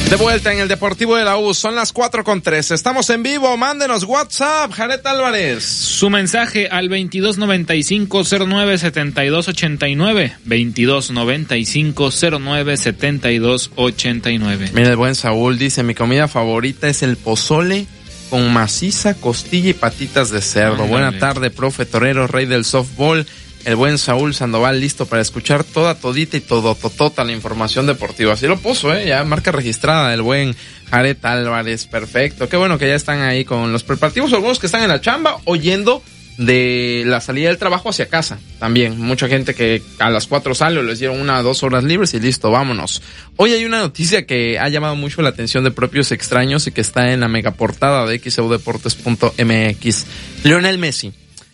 De vuelta en el Deportivo de la U, son las 4:03. Estamos en vivo, mándenos WhatsApp, Jared Álvarez. Su mensaje al 2295-097289. 2295-097289. Mira, el buen Saúl dice, mi comida favorita es el pozole con maciza, costilla y patitas de cerdo. Buena tarde, profe Torero, rey del softball. El buen Saúl Sandoval listo para escuchar todita y totota la información deportiva. Así lo puso, ya marca registrada el buen Jared Álvarez. Perfecto. Qué bueno que ya están ahí con los preparativos. Algunos que están en la chamba oyendo de la salida del trabajo hacia casa. También mucha gente que a las 4 sale o les dieron 1 o 2 horas libres y listo, vámonos. Hoy hay una noticia que ha llamado mucho la atención de propios extraños y que está en la megaportada de xeudeportes.mx. Lionel Messi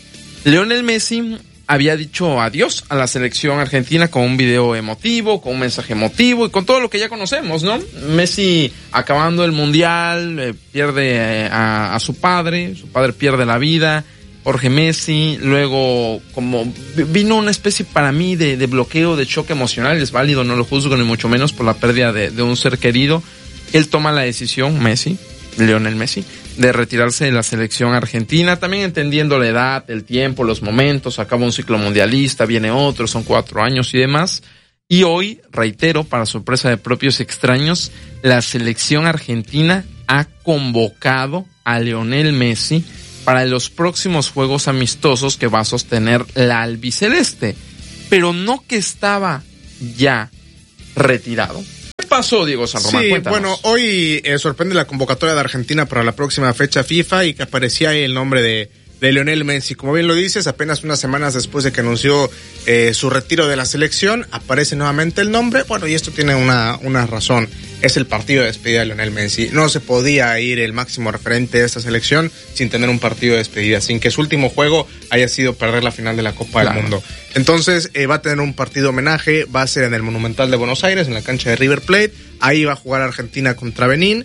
había dicho adiós a la selección argentina con un video emotivo, con un mensaje emotivo y con todo lo que ya conocemos, ¿no? Messi acabando el mundial, pierde a su padre pierde la vida, Jorge Messi, luego como vino una especie para mí de bloqueo, de choque emocional, es válido, no lo juzgo ni mucho menos por la pérdida de un ser querido. Él toma la decisión, Lionel Messi, de retirarse de la selección argentina, también entendiendo la edad, el tiempo, los momentos, acaba un ciclo mundialista, viene otro, son 4 años y demás. Y hoy, reitero, para sorpresa de propios extraños, la selección argentina ha convocado a Lionel Messi para los próximos juegos amistosos que va a sostener la albiceleste, pero no que estaba ya retirado. ¿Qué pasó, Diego San Román? Sí, Cuéntanos. bueno, hoy sorprende la convocatoria de Argentina para la próxima fecha FIFA y que aparecía ahí el nombre de Lionel Messi. Como bien lo dices, apenas unas semanas después de que anunció su retiro de la selección, aparece nuevamente el nombre. Bueno, y esto tiene una razón. Es el partido de despedida de Lionel Messi. No se podía ir el máximo referente de esta selección sin tener un partido de despedida, sin que su último juego haya sido perder la final de la Copa del Mundo. Entonces va a tener un partido homenaje, va a ser en el Monumental de Buenos Aires, en la cancha de River Plate. Ahí va a jugar Argentina contra Benín.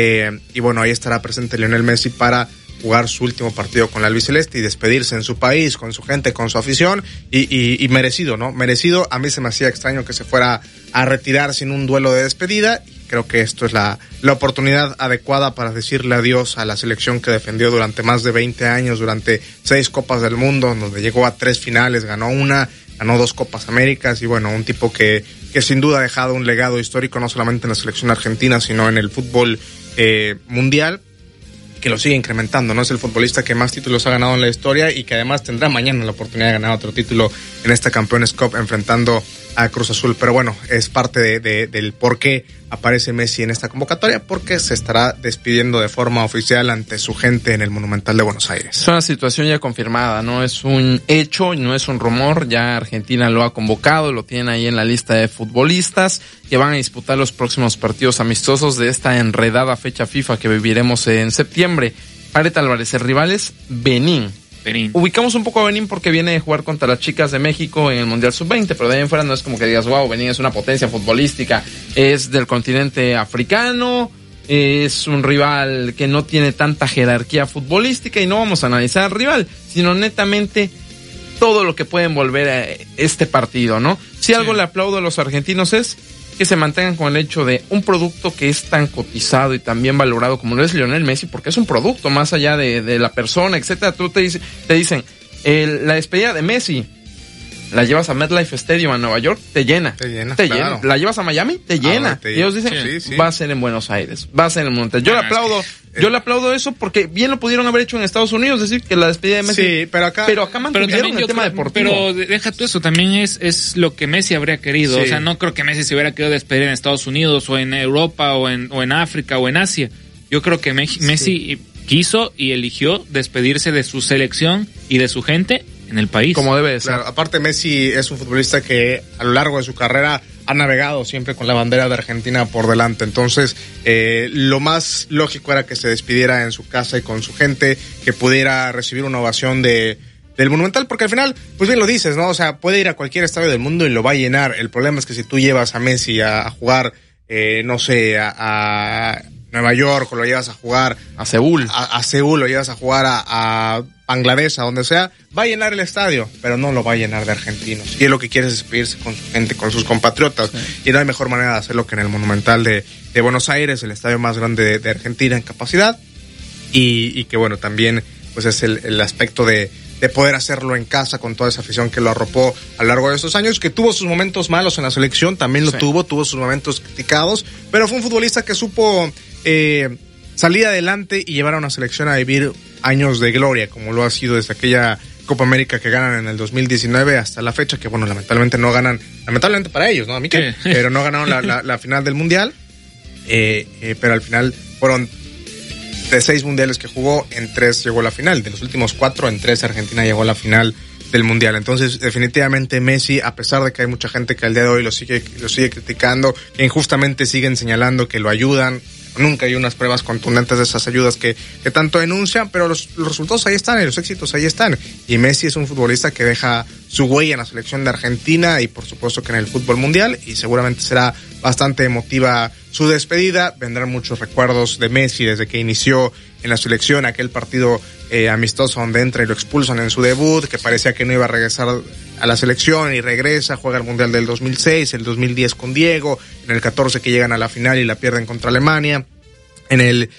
Y bueno, ahí estará presente Lionel Messi para jugar su último partido con la albiceleste y despedirse en su país, con su gente, con su afición, y merecido, ¿no? Merecido. A mí se me hacía extraño que se fuera a retirar sin un duelo de despedida, y creo que esto es la oportunidad adecuada para decirle adiós a la selección que defendió durante más de 20 años, durante 6 Copas del Mundo, donde llegó a 3 finales, ganó 1, ganó 2 Copas Américas, y bueno, un tipo que sin duda ha dejado un legado histórico, no solamente en la selección argentina, sino en el fútbol mundial, que lo sigue incrementando, ¿no? Es el futbolista que más títulos ha ganado en la historia y que además tendrá mañana la oportunidad de ganar otro título en esta Campeones Cup enfrentando a Cruz Azul. Pero bueno, es parte del por qué aparece Messi en esta convocatoria, porque se estará despidiendo de forma oficial ante su gente en el Monumental de Buenos Aires. Es una situación ya confirmada, no es un hecho, no es un rumor, ya Argentina lo ha convocado, lo tiene ahí en la lista de futbolistas que van a disputar los próximos partidos amistosos de esta enredada fecha FIFA que viviremos en septiembre. Jared Álvarez, el rival es Benín. Ubicamos un poco a Benín porque viene de jugar contra las chicas de México en el Mundial Sub-20, pero de ahí en fuera no es como que digas, wow, Benín es una potencia futbolística, es del continente africano, es un rival que no tiene tanta jerarquía futbolística y no vamos a analizar al rival, sino netamente todo lo que puede envolver a este partido, ¿no? Si algo le aplaudo a los argentinos es que se mantengan con el hecho de un producto que es tan cotizado y tan bien valorado como lo es Lionel Messi, porque es un producto más allá de la persona, etcétera. Tú te dicen, la despedida de Messi, la llevas a MetLife Stadium en Nueva York, te llena. Llena. La llevas a Miami, te llena. Y ellos dicen, sí. Va a ser en Buenos Aires, va a ser en Monterrey. Yo le aplaudo eso porque bien lo pudieron haber hecho en Estados Unidos, decir que la despedida de Messi. Sí, pero acá mantuvieron el tema deportivo. Pero deja tú eso, también es lo que Messi habría querido. Sí. O sea, no creo que Messi se hubiera querido despedir en Estados Unidos o en Europa o en África o en Asia. Yo creo que Messi quiso y eligió despedirse de su selección y de su gente en el país. Como debe ser. Claro, aparte Messi es un futbolista que a lo largo de su carrera ha navegado siempre con la bandera de Argentina por delante. Entonces, lo más lógico era que se despidiera en su casa y con su gente, que pudiera recibir una ovación del Monumental, porque al final, pues bien lo dices, ¿no? O sea, puede ir a cualquier estadio del mundo y lo va a llenar. El problema es que si tú llevas a Messi a jugar, no sé, a Nueva York, o lo llevas a jugar a Seúl, a Seúl, lo llevas a jugar a Bangladesh, a donde sea, va a llenar el estadio, pero no lo va a llenar de argentinos. Y es lo que quiere es despedirse con su gente, con sus compatriotas. Sí. Y no hay mejor manera de hacerlo que en el Monumental de Buenos Aires, el estadio más grande de Argentina en capacidad. Y que bueno, también pues es el aspecto de poder hacerlo en casa con toda esa afición que lo arropó a lo largo de estos años, que tuvo sus momentos malos en la selección, también lo tuvo sus momentos criticados, pero fue un futbolista que supo salir adelante y llevar a una selección a vivir años de gloria, como lo ha sido desde aquella Copa América que ganan en el 2019 hasta la fecha, que bueno, lamentablemente no ganan, lamentablemente para ellos, ¿no? A mí que, pero no ganaron la final del Mundial, pero al final fueron de 6 mundiales que jugó, en 3 llegó a la final. De los últimos 4, en 3 Argentina llegó a la final del mundial. Entonces, definitivamente Messi, a pesar de que hay mucha gente que al día de hoy lo sigue criticando, que injustamente siguen señalando que lo ayudan, nunca hay unas pruebas contundentes de esas ayudas que tanto denuncian, pero los resultados ahí están y los éxitos ahí están. Y Messi es un futbolista que deja su huella en la selección de Argentina y por supuesto que en el fútbol mundial, y seguramente será bastante emotiva su despedida. Vendrán muchos recuerdos de Messi desde que inició en la selección, aquel partido amistoso donde entra y lo expulsan en su debut, que parecía que no iba a regresar a la selección y regresa, juega el Mundial del 2006, el 2010 con Diego, en el 14 que llegan a la final y la pierden contra Alemania, en el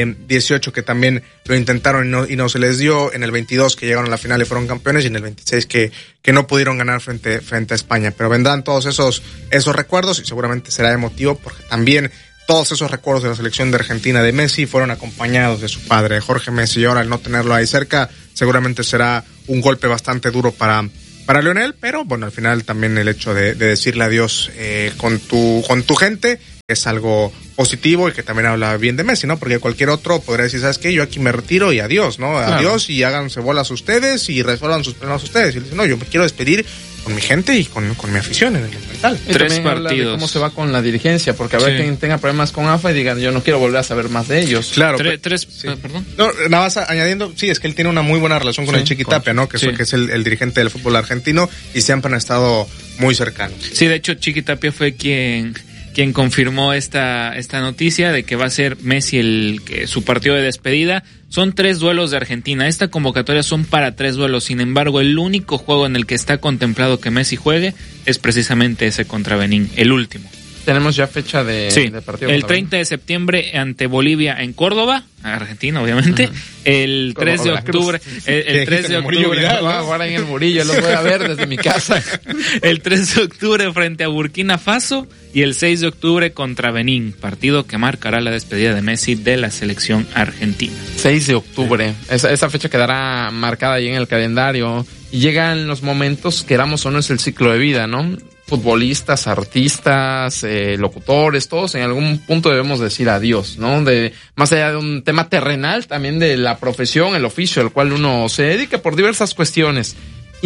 18 que también lo intentaron y no se les dio, en el 22 que llegaron a la final y fueron campeones, y en el 26 que no pudieron ganar frente a España. Pero vendrán todos esos recuerdos y seguramente será emotivo porque también todos esos recuerdos de la selección de Argentina de Messi fueron acompañados de su padre, de Jorge Messi, y ahora al no tenerlo ahí cerca seguramente será un golpe bastante duro para Lionel, pero bueno, al final también el hecho de decirle adiós con tu gente es algo positivo y que también habla bien de Messi, ¿no? Porque cualquier otro podría decir, ¿sabes qué? Yo aquí me retiro y adiós, ¿no? Claro. Adiós y háganse bolas ustedes y resuelvan sus problemas ustedes. Y le dicen, no, yo me quiero despedir con mi gente y con mi afición en el Monumental. Y 3 partidos. ¿Cómo se va con la dirigencia? Porque a ver quien tenga problemas con AFA y digan, yo no quiero volver a saber más de ellos. Claro. Perdón. No, nada más añadiendo, sí, es que él tiene una muy buena relación con el Chiqui Tapia, ¿no? Que es el dirigente del fútbol argentino y siempre han estado muy cercanos. Sí, de hecho, Chiqui Tapia fue quien confirmó esta noticia de que va a ser Messi su partido de despedida. Son 3 duelos de Argentina. Esta convocatoria son para 3 duelos. Sin embargo, el único juego en el que está contemplado que Messi juegue es precisamente ese contra Benín, el último. Tenemos ya fecha de partido. El 30 de septiembre ante Bolivia en Córdoba, Argentina obviamente. El 3 de octubre. El 3 de octubre. Voy a jugar ahí en el Murillo, lo voy a ver desde mi casa. El 3 de octubre frente a Burkina Faso y el 6 de octubre contra Benín, partido que marcará la despedida de Messi de la selección argentina. 6 de octubre. Esa fecha quedará marcada ahí en el calendario y llegan los momentos, queramos o no, es el ciclo de vida, ¿no? Futbolistas, artistas, locutores, todos en algún punto debemos decir adiós, ¿no? Más allá de un tema terrenal, también de la profesión, el oficio al cual uno se dedica por diversas cuestiones.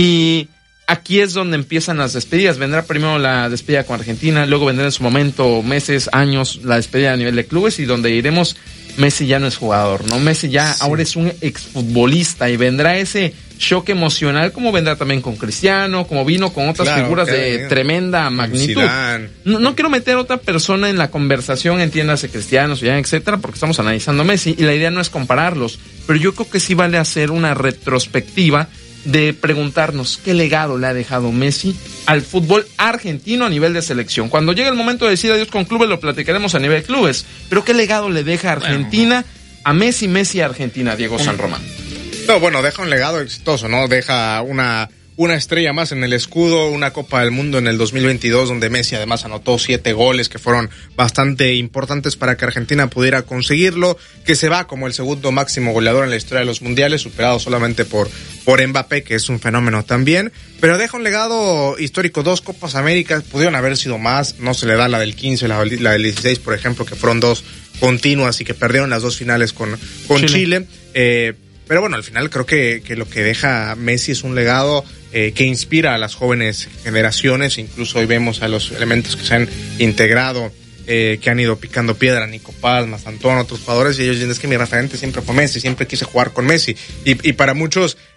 Y aquí es donde empiezan las despedidas. Vendrá primero la despedida con Argentina, luego vendrá en su momento, meses, años, la despedida a nivel de clubes y donde iremos, Messi ya no es jugador, ¿no? Messi ya ahora es un exfutbolista y vendrá ese shock emocional, como vendrá también con Cristiano, como vino con otras figuras de tremenda magnitud. No quiero meter a otra persona en la conversación, entiéndase Cristiano, etcétera, porque estamos analizando a Messi y la idea no es compararlos, pero yo creo que sí vale hacer una retrospectiva de preguntarnos qué legado le ha dejado Messi al fútbol argentino a nivel de selección. Cuando llegue el momento de decir adiós con clubes lo platicaremos a nivel clubes, pero qué legado le deja Argentina a Messi a Argentina, Diego San Román. No, bueno, deja un legado exitoso, ¿no? Deja una estrella más en el escudo, una Copa del Mundo en el 2022 donde Messi además anotó 7 goles que fueron bastante importantes para que Argentina pudiera conseguirlo, que se va como el segundo máximo goleador en la historia de los mundiales, superado solamente por Mbappé, que es un fenómeno también, pero deja un legado histórico, 2 Copas Américas, pudieron haber sido más, no se le da la del 15, la del 16, por ejemplo, que fueron 2 continuas y que perdieron las 2 finales con Chile. Pero bueno, al final creo que lo que deja Messi es un legado que inspira a las jóvenes generaciones. Incluso hoy vemos a los elementos que se han integrado, que han ido picando piedra, Nico Paz, Mastantón, otros jugadores, y ellos dicen, es que mi referente siempre fue Messi, siempre quise jugar con Messi. Y para muchos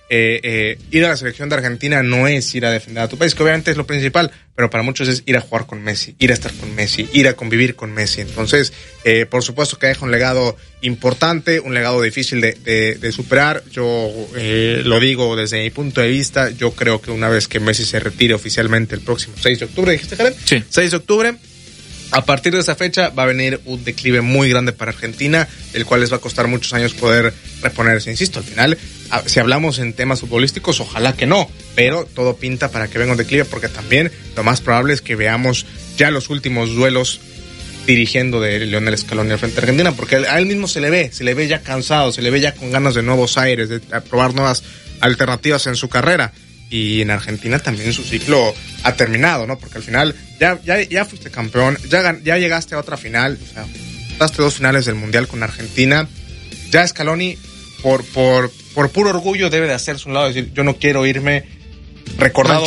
ir a la selección de Argentina no es ir a defender a tu país, que obviamente es lo principal, pero para muchos es ir a jugar con Messi, ir a estar con Messi, ir a convivir con Messi. Entonces, por supuesto que deja un legado importante, un legado difícil de superar. Yo lo digo desde mi punto de vista, yo creo que una vez que Messi se retire oficialmente el próximo 6 de octubre, ¿dijiste, Karen? Sí. 6 de octubre. A partir de esa fecha va a venir un declive muy grande para Argentina, el cual les va a costar muchos años poder reponerse. Insisto, al final, si hablamos en temas futbolísticos, ojalá que no, pero todo pinta para que venga un declive, porque también lo más probable es que veamos ya los últimos duelos dirigiendo de Lionel Scaloni al frente de Argentina, porque a él mismo se le ve ya cansado, se le ve ya con ganas de nuevos aires, de probar nuevas alternativas en su carrera. Y en Argentina también su ciclo ha terminado, ¿no? Porque al final ya fuiste campeón, ya llegaste a otra final, o sea, pasaste 2 finales del Mundial con Argentina. Ya Scaloni, por puro orgullo, debe de hacerse un lado, decir, yo no quiero irme recordado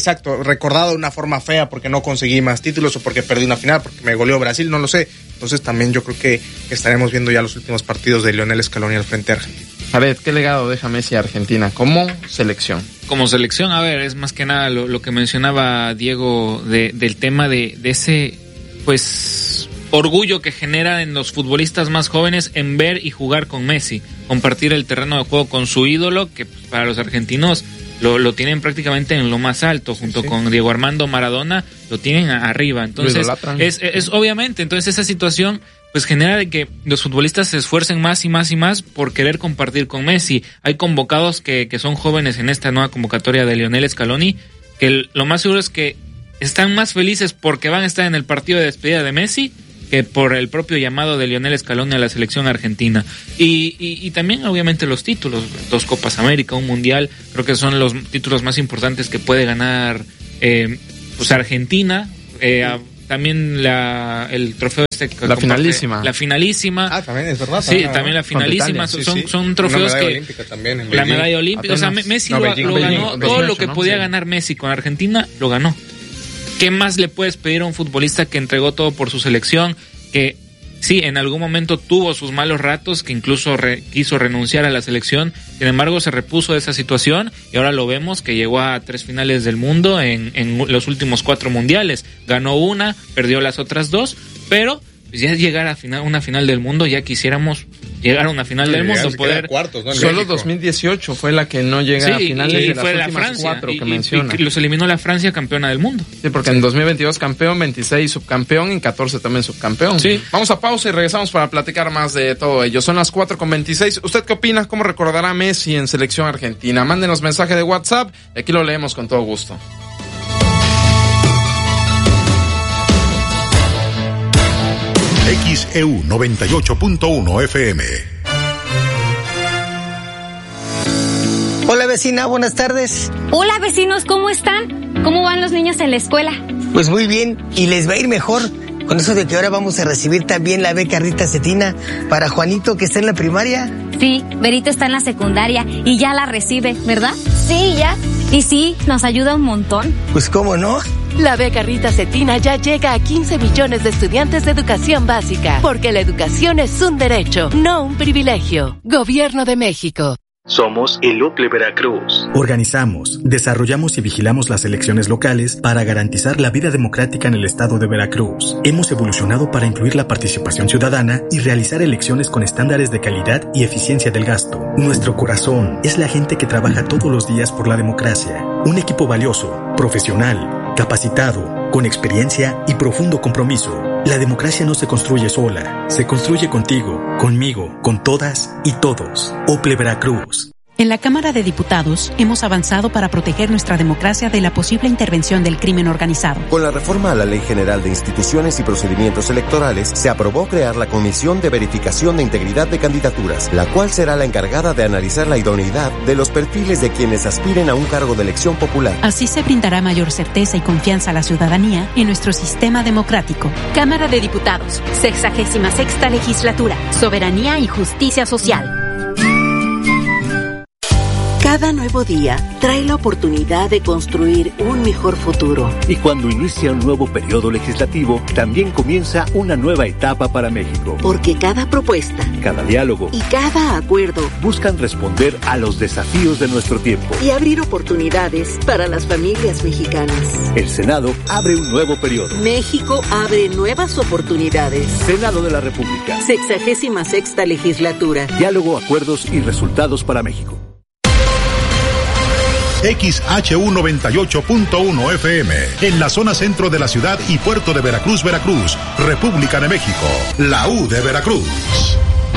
de una forma fea porque no conseguí más títulos o porque perdí una final, porque me goleó Brasil, no lo sé. Entonces también yo creo que estaremos viendo ya los últimos partidos de Lionel Scaloni al frente de Argentina. Jared, ¿qué legado deja Messi a Argentina como selección? Como selección, a ver, es más que nada lo que mencionaba Diego del tema de ese, pues, orgullo que genera en los futbolistas más jóvenes en ver y jugar con Messi, compartir el terreno de juego con su ídolo, que pues, para los argentinos lo tienen prácticamente en lo más alto, junto con Diego Armando Maradona, lo tienen arriba. Entonces, es obviamente, entonces esa situación pues genera de que los futbolistas se esfuercen más y más y más por querer compartir con Messi. Hay convocados que son jóvenes en esta nueva convocatoria de Lionel Scaloni, que lo más seguro es que están más felices porque van a estar en el partido de despedida de Messi que por el propio llamado de Lionel Scaloni a la selección argentina. Y también obviamente los títulos, 2 Copas América, un Mundial, creo que son los títulos más importantes que puede ganar pues Argentina. También el trofeo la finalísima. La finalísima. También es verdad. Sí, también la finalísima. Son trofeos que la medalla olímpica. Apenas, o sea, Messi lo ganó. Todo lo que podía ganar Messi con Argentina, lo ganó. ¿Qué más le puedes pedir a un futbolista que entregó todo por su selección? Que sí, en algún momento tuvo sus malos ratos, que incluso quiso renunciar a la selección, sin embargo se repuso de esa situación y ahora lo vemos que llegó a 3 finales del mundo en los últimos 4 mundiales. Ganó una, perdió las otras 2, pero pues ya llegar a una final del mundo, ya quisiéramos llegar a una final del mundo, poder cuartos, ¿no? Solo 2018 fue la que no llega a finales, y fue las últimas Francia, 4 que menciona. Y los eliminó la Francia, campeona del mundo. Sí, porque en 2022 campeón, 26 subcampeón y 14 también subcampeón. Sí. Vamos a pausa y regresamos para platicar más de todo ello. Son las 4:26. ¿Usted qué opina? ¿Cómo recordará a Messi en selección argentina? Mándenos mensaje de WhatsApp y aquí lo leemos con todo gusto. XEU 98.1 FM. Hola vecina, buenas tardes. Hola vecinos, ¿cómo están? ¿Cómo van los niños en la escuela? Pues muy bien, y les va a ir mejor con eso de que ahora vamos a recibir también la beca Rita Cetina para Juanito, que está en la primaria. Sí, Berito está en la secundaria y ya la recibe, ¿verdad? Sí, ya. Y sí, nos ayuda un montón. Pues cómo no. La beca Rita Cetina ya llega a 15 millones de estudiantes de educación básica, porque la educación es un derecho, no un privilegio. Gobierno de México. Somos el UPLE Veracruz. Organizamos, desarrollamos y vigilamos las elecciones locales para garantizar la vida democrática en el estado de Veracruz. Hemos evolucionado para incluir la participación ciudadana y realizar elecciones con estándares de calidad y eficiencia del gasto. Nuestro corazón es la gente que trabaja todos los días por la democracia. Un equipo valioso, profesional, capacitado, con experiencia y profundo compromiso. La democracia no se construye sola, se construye contigo, conmigo, con todas y todos. UPLE Veracruz. En la Cámara de Diputados hemos avanzado para proteger nuestra democracia de la posible intervención del crimen organizado. Con la reforma a la Ley General de Instituciones y Procedimientos Electorales, se aprobó crear la Comisión de Verificación de Integridad de Candidaturas, la cual será la encargada de analizar la idoneidad de los perfiles de quienes aspiren a un cargo de elección popular. Así se brindará mayor certeza y confianza a la ciudadanía en nuestro sistema democrático. Cámara de Diputados, 66ª Legislatura, Soberanía y Justicia Social. Cada nuevo día trae la oportunidad de construir un mejor futuro. Y cuando inicia un nuevo periodo legislativo, también comienza una nueva etapa para México. Porque cada propuesta, cada diálogo y cada acuerdo buscan responder a los desafíos de nuestro tiempo y abrir oportunidades para las familias mexicanas. El Senado abre un nuevo periodo. México abre nuevas oportunidades. Senado de la República. 66ª legislatura. Diálogo, acuerdos y resultados para México. XHU 98.1 FM, en la zona centro de la ciudad y puerto de Veracruz, Veracruz, República de México, la U de Veracruz.